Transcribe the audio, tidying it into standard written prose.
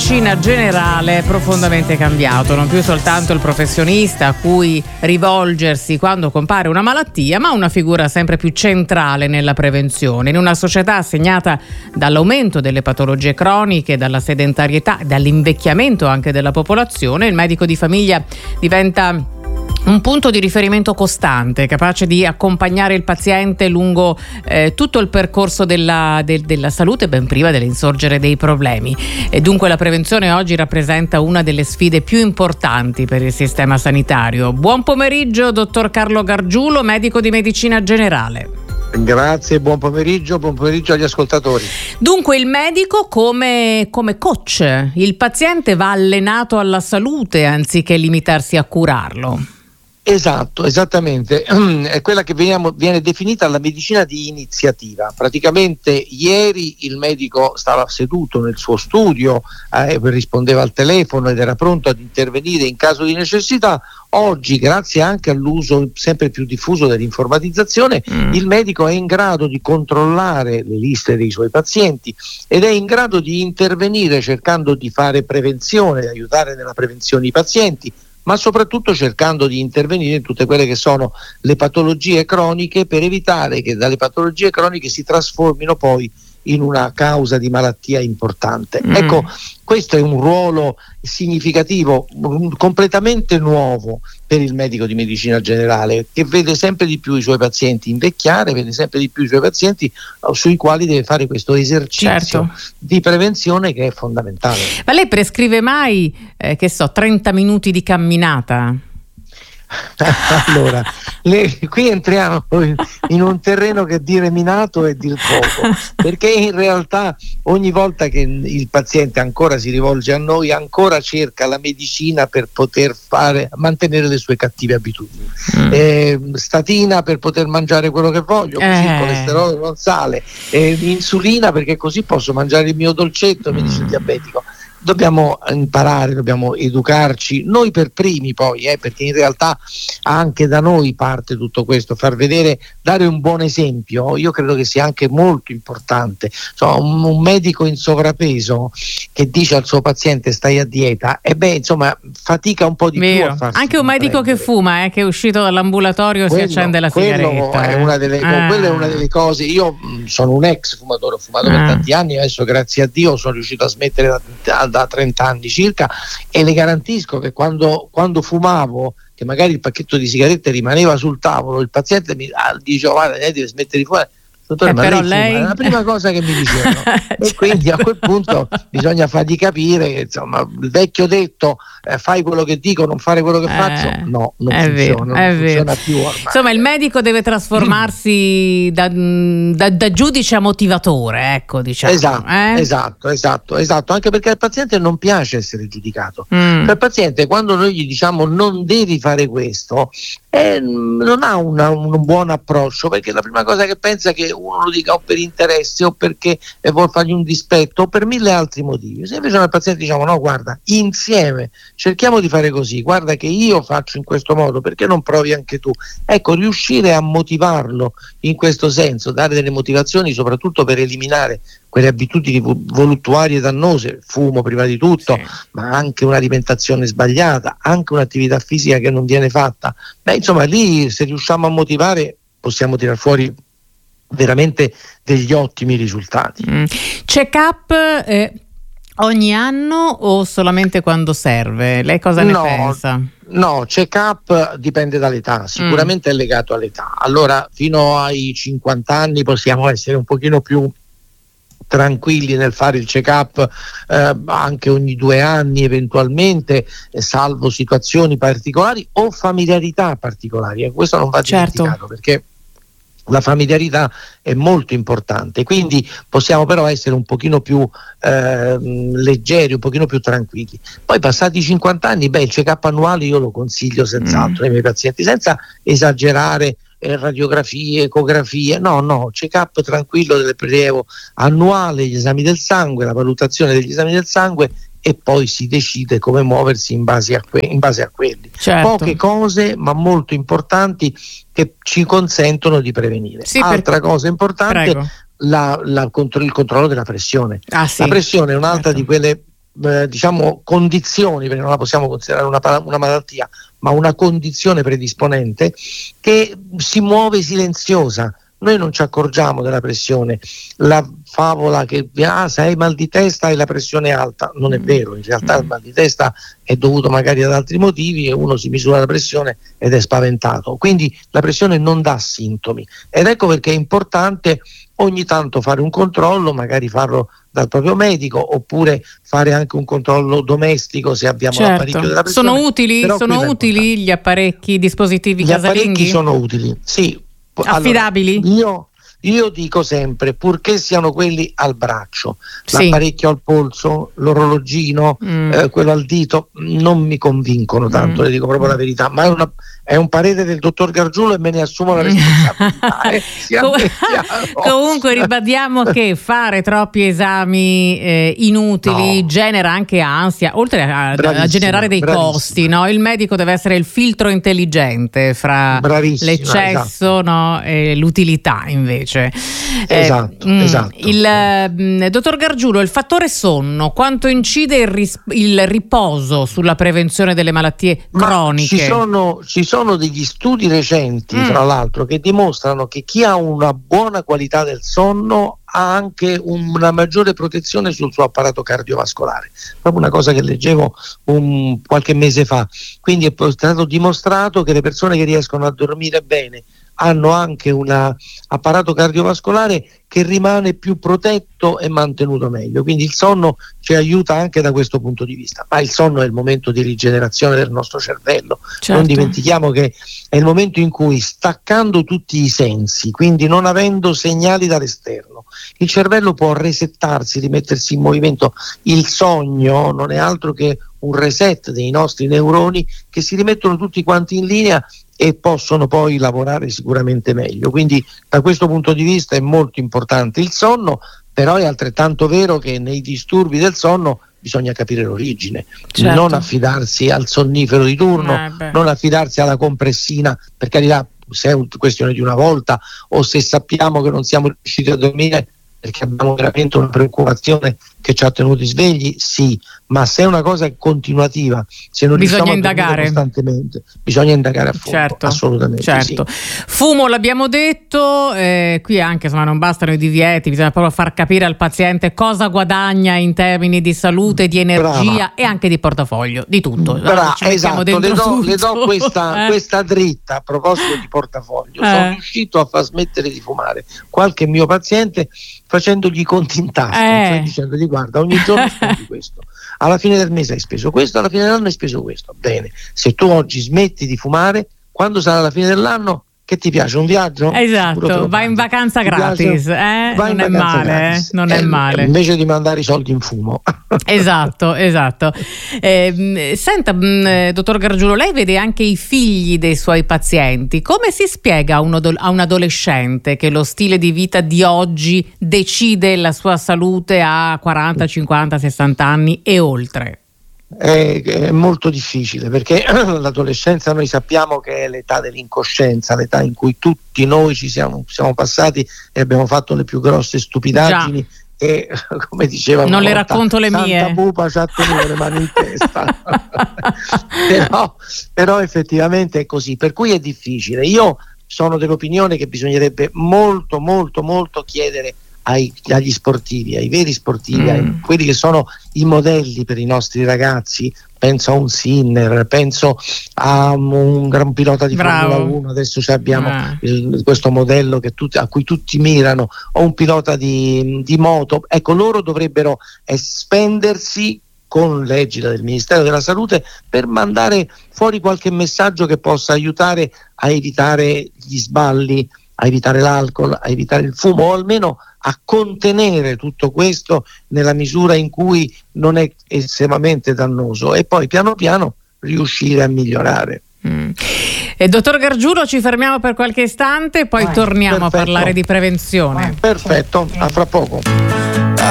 medicina generale è profondamente cambiato, non più soltanto il professionista a cui rivolgersi quando compare una malattia, ma una figura sempre più centrale nella prevenzione. In una società segnata dall'aumento delle patologie croniche, dalla sedentarietà, dall'invecchiamento anche della popolazione, il medico di famiglia diventa un punto di riferimento costante, capace di accompagnare il paziente lungo tutto il percorso della salute, ben prima dell'insorgere dei problemi. E dunque la prevenzione oggi rappresenta una delle sfide più importanti per il sistema sanitario. Buon pomeriggio, dottor Carlo Gargiulo, medico di medicina generale. Grazie, buon pomeriggio agli ascoltatori. Dunque il medico come coach, il paziente va allenato alla salute anziché limitarsi a curarlo. Esatto, esattamente, è quella che viene definita la medicina di iniziativa. Praticamente ieri il medico stava seduto nel suo studio, rispondeva al telefono ed era pronto ad intervenire in caso di necessità. Oggi, grazie anche all'uso sempre più diffuso dell'informatizzazione, il medico è in grado di controllare le liste dei suoi pazienti ed è in grado di intervenire cercando di fare prevenzione, di aiutare nella prevenzione i pazienti, ma soprattutto cercando di intervenire in tutte quelle che sono le patologie croniche per evitare che dalle patologie croniche si trasformino poi in una causa di malattia importante. Ecco, questo è un ruolo significativo, completamente nuovo per il medico di medicina generale, che vede sempre di più i suoi pazienti invecchiare, vede sempre di più i suoi pazienti sui quali deve fare questo esercizio di prevenzione che è fondamentale. Ma lei prescrive mai, 30 minuti di camminata? Allora, qui entriamo in un terreno che dire minato è dir poco, perché in realtà ogni volta che il paziente ancora si rivolge a noi, ancora cerca la medicina per poter mantenere le sue cattive abitudini. Statina per poter mangiare quello che voglio, così il colesterolo non sale, insulina perché così posso mangiare il mio dolcetto, mi dice il diabetico. Dobbiamo imparare, dobbiamo educarci, noi per primi poi, perché in realtà anche da noi parte tutto questo, far vedere, dare un buon esempio, io credo che sia anche molto importante. Un medico in sovrappeso che dice al suo paziente stai a dieta, fatica un po' di più a farsi anche un medico che fuma, che è uscito dall'ambulatorio si accende la sigaretta. Quella è una delle cose. Io sono un ex fumatore, ho fumato per tanti anni, adesso grazie a Dio sono riuscito a smettere da 30 anni circa, e le garantisco che quando fumavo, che magari il pacchetto di sigarette rimaneva sul tavolo, il paziente mi diceva guarda, lei deve smettere di fumare. Dottore, ma però lei fuma? È la prima cosa che mi dicevano. E quindi a quel punto bisogna fargli capire che il vecchio detto fai quello che dico, non fare quello che faccio, non funziona più ormai. Insomma, il medico deve trasformarsi da giudice a motivatore, ecco, diciamo. Esatto, anche perché al paziente non piace essere giudicato. Per il paziente, quando noi gli diciamo non devi fare questo, non ha un buon approccio, perché la prima cosa che pensa è che uno lo dica o per interesse o perché vuol fargli un dispetto o per mille altri motivi. Se invece al paziente diciamo no, guarda, insieme cerchiamo di fare così, guarda che io faccio in questo modo, perché non provi anche tu? Ecco, riuscire a motivarlo in questo senso, dare delle motivazioni soprattutto per eliminare quelle abitudini voluttuarie dannose, fumo prima di tutto, ma anche un'alimentazione sbagliata, anche un'attività fisica che non viene fatta. Lì se riusciamo a motivare possiamo tirar fuori veramente degli ottimi risultati. Check-up ogni anno o solamente quando serve? Lei cosa ne pensa? No, check-up dipende dall'età, sicuramente è legato all'età. Allora, fino ai 50 anni possiamo essere un pochino più tranquilli nel fare il check-up anche ogni 2 anni eventualmente, salvo situazioni particolari o familiarità particolari. Questo non va dimenticato, perché la familiarità è molto importante, quindi possiamo però essere un pochino più leggeri, un pochino più tranquilli. Poi passati i 50 anni, il check-up annuale io lo consiglio senz'altro ai miei pazienti, senza esagerare, radiografie, ecografie, check-up tranquillo del prelievo annuale, gli esami del sangue, la valutazione degli esami del sangue, e poi si decide come muoversi in base a quelli. Poche cose ma molto importanti che ci consentono di prevenire. Altra cosa importante, il controllo della pressione. La pressione è un'altra di quelle diciamo condizioni, perché non la possiamo considerare una malattia, ma una condizione predisponente che si muove silenziosa. Noi non ci accorgiamo della pressione. La favola che se hai mal di testa hai la pressione alta, non è vero, in realtà il mal di testa è dovuto magari ad altri motivi e uno si misura la pressione ed è spaventato. Quindi la pressione non dà sintomi, ed ecco perché è importante ogni tanto fare un controllo, magari farlo dal proprio medico, oppure fare anche un controllo domestico se abbiamo l'apparecchio della pressione. Sono utili gli apparecchi, i dispositivi casalinghi? Gli apparecchi sono utili, sì. Affidabili? Allora, io dico sempre, purché siano quelli al braccio, l'apparecchio al polso, l'orologino, quello al dito, non mi convincono tanto, le dico proprio la verità, ma è un parere del dottor Gargiulo e me ne assumo la responsabilità. Comunque ribadiamo che fare troppi esami inutili genera anche ansia, oltre a generare dei costi, no? Il medico deve essere il filtro intelligente fra l'eccesso, no, e l'utilità invece. Esatto. Il dottor Gargiulo, il fattore sonno, quanto incide il riposo sulla prevenzione delle malattie croniche? Ci sono degli studi recenti, tra l'altro, che dimostrano che chi ha una buona qualità del sonno ha anche una maggiore protezione sul suo apparato cardiovascolare. Proprio una cosa che leggevo qualche mese fa. Quindi è stato dimostrato che le persone che riescono a dormire bene hanno anche un apparato cardiovascolare che rimane più protetto e mantenuto meglio. Quindi il sonno ci aiuta anche da questo punto di vista, ma il sonno è il momento di rigenerazione del nostro cervello. Certo. Non dimentichiamo che è il momento in cui, staccando tutti i sensi, quindi non avendo segnali dall'esterno, il cervello può resettarsi, rimettersi in movimento. Il sogno non è altro che un reset dei nostri neuroni che si rimettono tutti quanti in linea e possono poi lavorare sicuramente meglio. Quindi da questo punto di vista è molto importante il sonno, però è altrettanto vero che nei disturbi del sonno bisogna capire l'origine, non affidarsi al sonnifero di turno, non affidarsi alla compressina, per carità, se è questione di una volta o se sappiamo che non siamo riusciti a dormire perché abbiamo veramente una preoccupazione che ci ha tenuti svegli, sì, ma se è una cosa continuativa, se non bisogna riusciamo a dormire costantemente, bisogna indagare a fondo, assolutamente. Certo. Sì. Fumo l'abbiamo detto, qui anche insomma non bastano i divieti, bisogna proprio far capire al paziente cosa guadagna in termini di salute, di energia e anche di portafoglio, di tutto. Esatto, le do questa dritta a proposito di portafoglio. Sono riuscito a far smettere di fumare qualche mio paziente facendogli i conti in tasca, cioè dicendogli: guarda, ogni giorno spendi questo, alla fine del mese hai speso questo, alla fine dell'anno hai speso questo. Bene, se tu oggi smetti di fumare, quando sarà la fine dell'anno, che ti piace un viaggio? Esatto, vai in vacanza gratis, non è male, non è male. Invece di mandare i soldi in fumo. Esatto. Senta, dottor Gargiulo, lei vede anche i figli dei suoi pazienti. Come si spiega a un adolescente che lo stile di vita di oggi decide la sua salute a 40, 50, 60 anni e oltre? È molto difficile, perché l'adolescenza noi sappiamo che è l'età dell'incoscienza, l'età in cui tutti noi ci siamo passati e abbiamo fatto le più grosse stupidaggini. Già. E come diceva non le racconto le mie, Santa Pupa ci ha tenuto le mani in testa. però effettivamente è così, per cui è difficile. Io sono dell'opinione che bisognerebbe molto chiedere agli sportivi, ai veri sportivi, a quelli che sono i modelli per i nostri ragazzi. Penso a un Sinner, penso a un gran pilota di Formula 1, adesso abbiamo questo modello a cui tutti mirano, o un pilota di moto. Ecco, loro dovrebbero spendersi con l'egida del Ministero della Salute per mandare fuori qualche messaggio che possa aiutare a evitare gli sballi, a evitare l'alcol, a evitare il fumo, o almeno a contenere tutto questo nella misura in cui non è estremamente dannoso, e poi piano piano riuscire a migliorare. Dottor Gargiulo, ci fermiamo per qualche istante, poi torniamo a parlare di prevenzione. Perfetto, a fra poco.